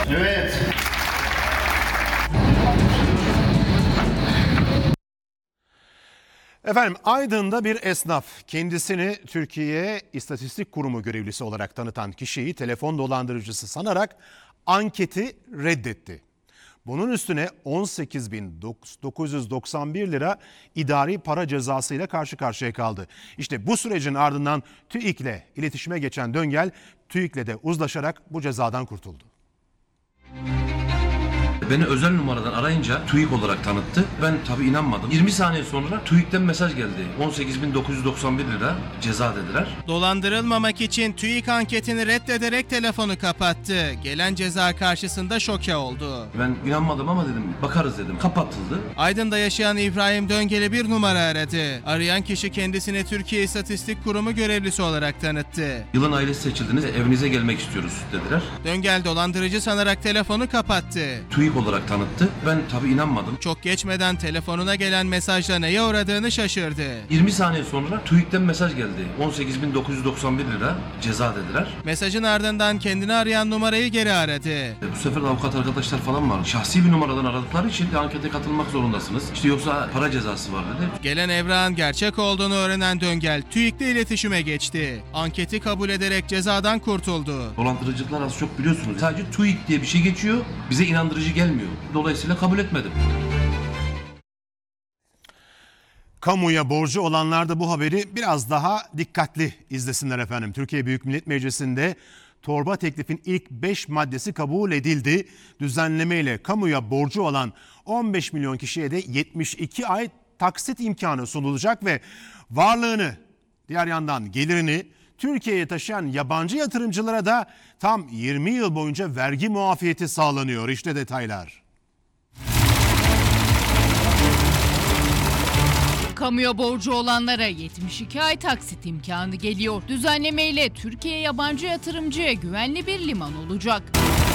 Evet. Efendim, Aydın'da bir esnaf kendisini Türkiye İstatistik Kurumu görevlisi olarak tanıtan kişiyi telefon dolandırıcısı sanarak anketi reddetti. Bunun üstüne 18.991 lira idari para cezasıyla karşı karşıya kaldı. İşte bu sürecin ardından TÜİK'le iletişime geçen Döngel, TÜİK'le de uzlaşarak bu cezadan kurtuldu. Beni özel numaradan arayınca TÜİK olarak tanıttı. Ben tabii inanmadım. 20 saniye sonra TÜİK'ten mesaj geldi. 18.991 lira ceza dediler. Dolandırılmamak için TÜİK anketini reddederek telefonu kapattı. Gelen ceza karşısında şoke oldu. Ben inanmadım ama dedim bakarız dedim. Kapatıldı. Aydın'da yaşayan İbrahim Döngel'e bir numara aradı. Arayan kişi kendisini Türkiye İstatistik Kurumu görevlisi olarak tanıttı. Yılın ailesi seçildiniz, evinize gelmek istiyoruz dediler. Döngel dolandırıcı sanarak telefonu kapattı. TÜİK olarak tanıttı. Ben tabii inanmadım. Çok geçmeden telefonuna gelen mesajla neye uğradığını şaşırdı. 20 saniye sonra TÜİK'ten mesaj geldi. 18.991 lira ceza dediler. Mesajın ardından kendini arayan numarayı geri aradı. Bu sefer de avukat arkadaşlar falan var. Şahsi bir numaradan aradıkları için ankete katılmak zorundasınız. İşte yoksa para cezası var dedi. Gelen evrağın gerçek olduğunu öğrenen Döngel TÜİK'le iletişime geçti. Anketi kabul ederek cezadan kurtuldu. Dolandırıcılıklar az çok biliyorsunuz. Sadece TÜİK diye bir şey geçiyor. Bize inandırıcı gelmiyor. Dolayısıyla kabul etmedim. Kamuya borcu olanlar da bu haberi biraz daha dikkatli izlesinler efendim. Türkiye Büyük Millet Meclisi'nde torba teklifin ilk 5 maddesi kabul edildi. Düzenlemeyle kamuya borcu olan 15 milyon kişiye de 72 ay taksit imkanı sunulacak ve varlığını, diğer yandan gelirini Türkiye'ye taşıyan yabancı yatırımcılara da tam 20 yıl boyunca vergi muafiyeti sağlanıyor. İşte detaylar. Kamuya borcu olanlara 72 ay taksit imkanı geliyor. Düzenlemeyle Türkiye yabancı yatırımcıya güvenli bir liman olacak.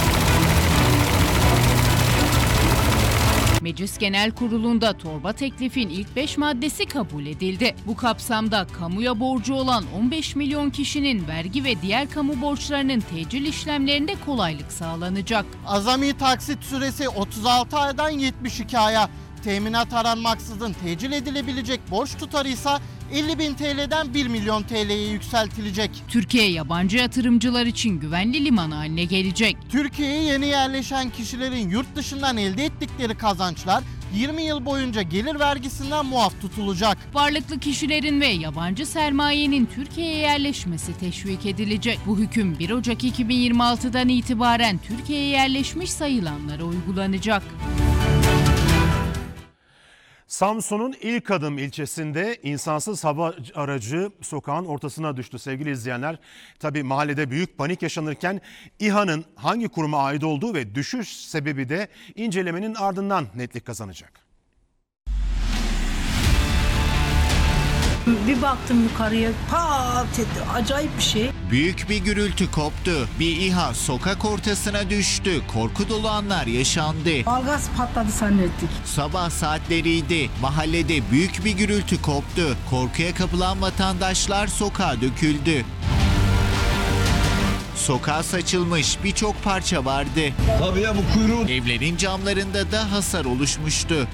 Meclis Genel Kurulu'nda torba teklifin ilk 5 maddesi kabul edildi. Bu kapsamda kamuya borcu olan 15 milyon kişinin vergi ve diğer kamu borçlarının tecil işlemlerinde kolaylık sağlanacak. Azami taksit süresi 36 aydan 72 aya, teminat aranmaksızın tecil edilebilecek borç tutarı ise 50.000 TL'den 1 milyon TL'ye yükseltilecek. Türkiye yabancı yatırımcılar için güvenli liman haline gelecek. Türkiye'ye yeni yerleşen kişilerin yurt dışından elde ettikleri kazançlar 20 yıl boyunca gelir vergisinden muaf tutulacak. Varlıklı kişilerin ve yabancı sermayenin Türkiye'ye yerleşmesi teşvik edilecek. Bu hüküm 1 Ocak 2026'dan itibaren Türkiye'ye yerleşmiş sayılanlara uygulanacak. Samsun'un İlk Adım ilçesinde insansız hava aracı sokağın ortasına düştü sevgili izleyenler. Tabii mahallede büyük panik yaşanırken İHA'nın hangi kuruma ait olduğu ve düşüş sebebi de incelemenin ardından netlik kazanacak. Bir baktım yukarıya, pat etti. Acayip bir şey. Büyük bir gürültü koptu. Bir İHA sokak ortasına düştü. Korku dolu anlar yaşandı. Algaz patladı zannettik. Sabah saatleriydi. Mahallede büyük bir gürültü koptu. Korkuya kapılan vatandaşlar sokağa döküldü. Sokağa saçılmış birçok parça vardı. Tabii ya, bu kuyruğu. Evlerin camlarında da hasar oluşmuştu.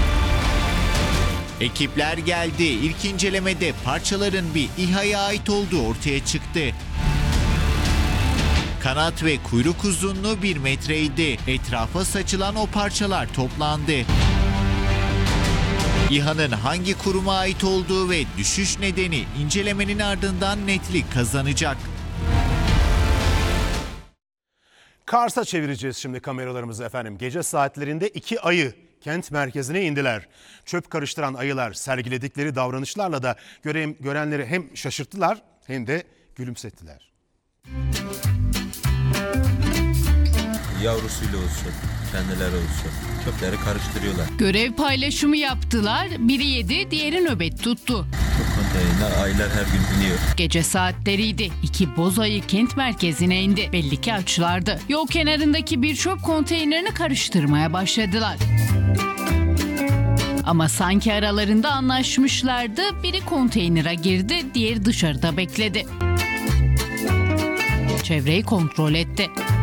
Ekipler geldi. İlk incelemede parçaların bir İHA'ya ait olduğu ortaya çıktı. Kanat ve kuyruk uzunluğu 1 metreydi. Etrafa saçılan o parçalar toplandı. İHA'nın hangi kuruma ait olduğu ve düşüş nedeni incelemenin ardından netlik kazanacak. Kars'a çevireceğiz şimdi kameralarımızı efendim. Gece saatlerinde 2 ayı kent merkezine indiler. Çöp karıştıran ayılar sergiledikleri davranışlarla da görenleri hem şaşırttılar hem de gülümsettiler. Yavrusuyla olsun, kendileri olsun. Çöpleri karıştırıyorlar. Görev paylaşımı yaptılar. Biri yedi, diğeri nöbet tuttu. Çöp konteynerine ayılar her gün iniyor. Gece saatleriydi. 2 boz ayı kent merkezine indi. Belli ki açlardı. Yol kenarındaki bir çöp konteynerini karıştırmaya başladılar. Ama sanki aralarında anlaşmışlardı. Biri konteynere girdi, diğeri dışarıda bekledi. Çevreyi kontrol etti.